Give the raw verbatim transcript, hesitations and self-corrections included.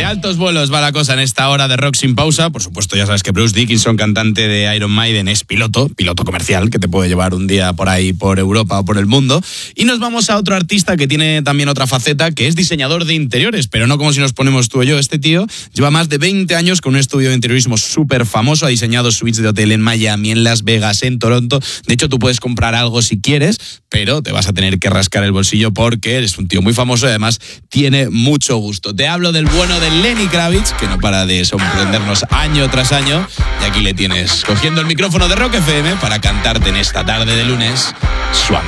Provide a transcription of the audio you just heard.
altos vuelos va la cosa en esta hora de Rock Sin Pausa. Por supuesto, ya sabes que Bruce Dickinson, cantante de Iron Maiden, es piloto, piloto comercial, que te puede llevar un día por ahí, por Europa o por el mundo. Y nos vamos a otro artista que tiene también otra faceta, que es diseñador de interiores, pero no como si nos ponemos tú o yo. Este tío lleva más de veinte años con un estudio de interiorismo súper famoso, ha diseñado suites de hotel en Miami, en Las Vegas, en Toronto. De hecho, tú puedes comprar algo si quieres, pero te vas a tener que rascar el bolsillo porque eres un tío muy famoso y además tiene mucho gusto. Te hablo del bueno de Lenny Kravitz, que no para de sorprendernos año tras año, y aquí le tienes cogiendo el micrófono de Rock F M para cantarte en esta tarde de lunes su amor.